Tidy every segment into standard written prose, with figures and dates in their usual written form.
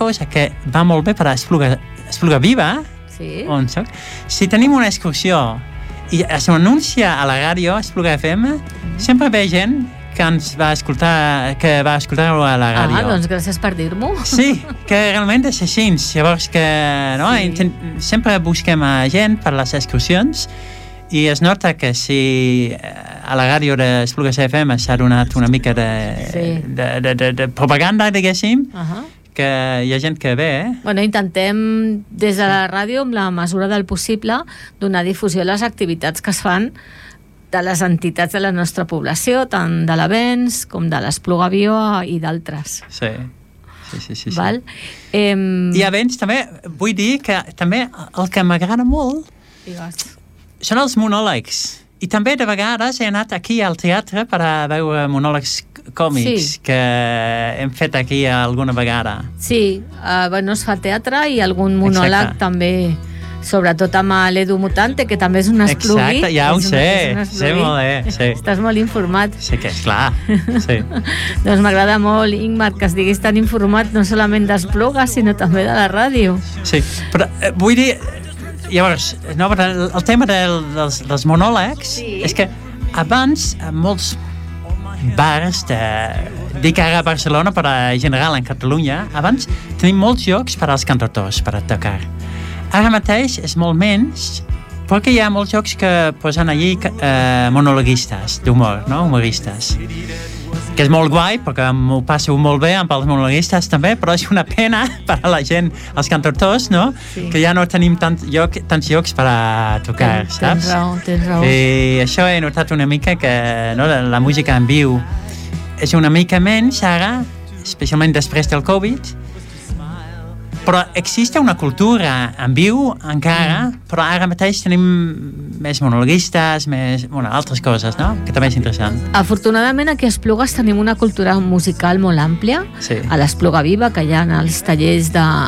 cosa que va molt bé per a Espluga Viva, on soc. Si tenim una excursió i s'anuncia a la ràdio, Espluga FM, sempre ve gent que va escoltar-ho a la ràdio. Doncs gràcies per dir-m'ho. Sí, que realment és així. Llavors que sempre busquem a gent per les excursions i es nota que si a la ràdio d'Esplugues FM s'ha donat una mica de propaganda, diguéssim, que hi ha gent que ve, Bueno, intentem des de la ràdio, amb la mesura del possible, donar difusió a les activitats que es fan de les entitats de la nostra població, tant de l'Avenç com de l'Espluga Viva i d'altres. Sí. Val? I Avenç també, vull dir que també el que m'agrada molt són els monòlegs. I també de vegades he anat aquí al teatre per a veure monòlegs còmics que hem fet aquí alguna vegada. Sí, es fa teatre i algun monòleg també, sobretot amb l'Edu Mutante, que també és un esplugui. Exacte, ja ho sé molt bé. Sí. Estàs molt informat. Sí que és clar, sí. Doncs m'agrada molt, Ingmar, que estiguis tan informat no solament d'Espluga, sinó també de la ràdio. Sí, però vull dir, llavors, el tema dels monòlegs és que abans molts bars dic ara a Barcelona, però en general en Catalunya, abans tenim molts llocs per als cantautors per a tocar. Ara mateix és molt menys, perquè hi ha molts jocs que posen allí monologuistes d'humor, no? Humoristes. Que és molt guai, perquè m'ho passo molt bé amb els monologuistes també, però és una pena per a la gent, els cantautors, no? Que ja no tenim tants llocs per a tocar, saps? Tens raó. I això he notat una mica que la música en viu és una mica menys ara, especialment després del Covid, però existe una cultura en viu encara, però ara mateix tenim més monologuistes, altres coses, no? Que també és interessant. Afortunadament aquí a Esplugues tenim una cultura musical molt àmplia. A l'Espluga Viva, que hi ha els tallers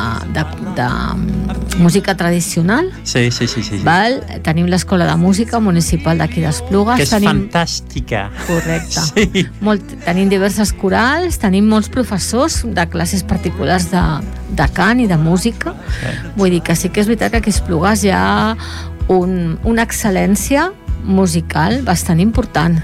de música tradicional. Sí. Val? Tenim l'Escola de Música Municipal d'aquí d'Esplugues. Que és fantàstica. Correcte. Sí. Tenim diverses corals, tenim molts professors de classes particulars de cant i de música. Vull dir que sí que és veritat que aquí a Esplugues hi ha una excel·lència musical bastant important.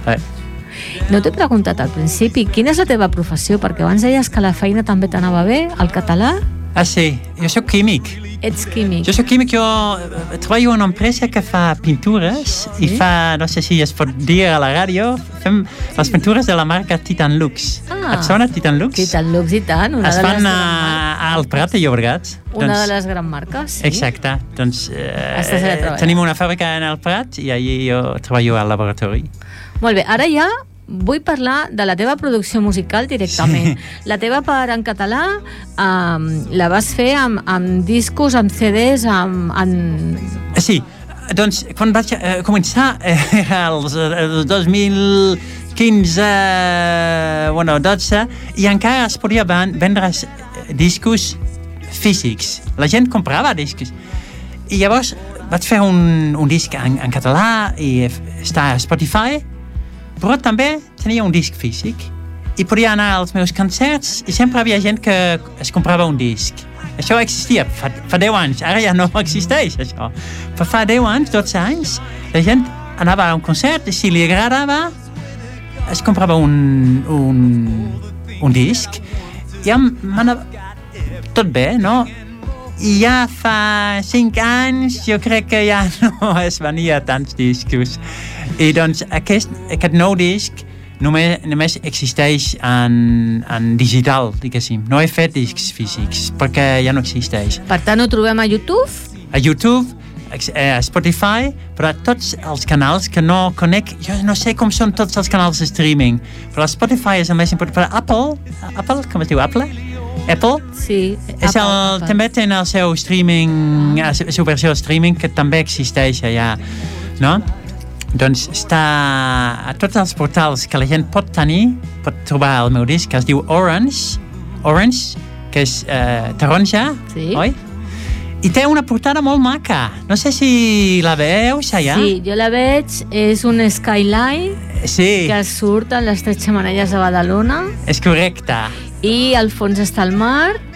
No t'he preguntat al principi quina és la teva professió, perquè abans deies que la feina també t'anava bé, el català. Sí, jo soc químic. Ets químic. Jo soc químic, jo treballo en una empresa que fa pintures i fa, no sé si es pot dir a la ràdio, fem les pintures de la marca Titan Lux. Et sona Titan Lux? Titan Lux, i tant. Es fan al Prat de Llobregat. Una de les grans marques. Exacte. Doncs tenim una fàbrica en el Prat i allí jo treballo al laboratori. Molt bé, ara ja vull parlar de la teva producció musical directament. La teva part en català la vas fer amb discos, amb CDs, Sí, doncs quan vaig començar el 2015, 12, i encara es podia vendre discos físics. La gent comprava discos. I llavors vaig fer un disc en català i està a Spotify, però també tenia un disc físic i podia anar als meus concerts i sempre havia gent que es comprava un disc. Això existia fa 10 anys, ara ja no existeix això. Però fa 10 anys, 12 anys, la gent anava a un concert i si li agradava es comprava un disc i m'anava tot bé, no? I ja fa 5 anys jo crec que ja no es venia tants discos. I doncs aquest nou disc només existeix en digital, diguéssim. No he fet discs físics perquè ja no existeix. Per tant, ho trobem a YouTube? A YouTube, a Spotify, però a tots els canals que no conec. Jo no sé com són tots els canals de streaming, però Spotify és el més important. Però Apple, com es diu? Apple? Sí. També té el seu streaming, la seva versió de streaming, que també existeix allà, no? Doncs està a tots els portals que la gent pot tenir, pot trobar el meu disc, que es diu Orange, que és taronja, oi? I té una portada molt maca. No sé si la veus allà. Sí, jo la veig. És un skyline que surt en les 3 xemeneies de Badalona. És correcte. I al fons està el mar